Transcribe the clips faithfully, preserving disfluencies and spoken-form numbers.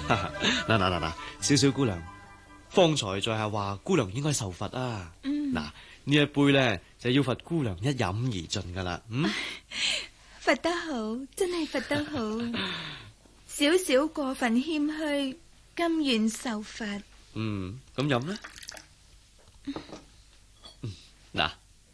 嗱嗱嗱嗱，少少姑娘，方才在下話姑娘應該受罰啊。嗯，嗱，呢一杯咧就要罰姑娘一飲而盡噶啦。嗯， 罰得好，真係罰得好。少少過分謙虛，甘願受罰。 嗯，咁飲啦。嗯，嗱。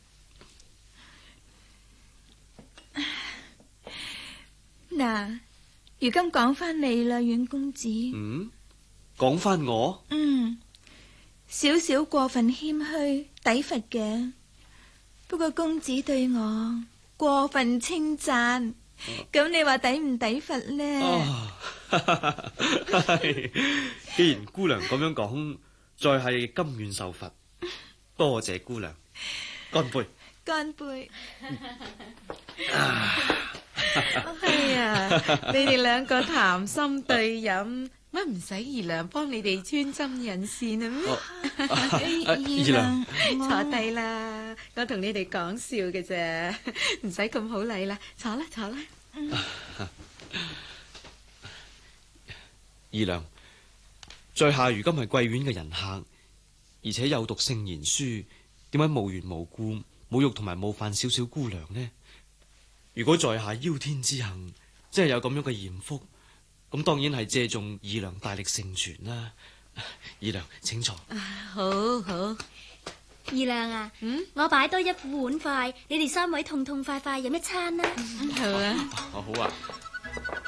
嗱，如今講翻你啦，阮公子。 嗯，講翻我。 嗯，少少過分謙虛，抵罰嘅。不過公子對我過分稱讚，咁、嗯、你話抵唔抵罰呢？ 哦，既然姑娘咁樣講，再係甘願受罰。多謝姑娘，乾杯！ 乾杯！係啊，你哋兩個談心對飲，乜唔使姨娘幫你哋穿針引線啊？咩？姨娘坐低啦，我同你哋講笑嘅啫，唔使咁好禮啦，坐啦坐啦。 姨娘，在下如今係貴院嘅人客，而且有讀聖賢書，點解無緣無故侮辱同埋冒犯少少姑娘呢？如果在下邀天之幸，真係有咁樣嘅艷福，咁當然係借重姨娘大力成全啦。姨娘請坐。 啊，好好。 姨娘啊，嗯，我擺多一副碗筷，你哋三位痛痛快快飲一餐啦。 嗯，好啊。 哦，好啊。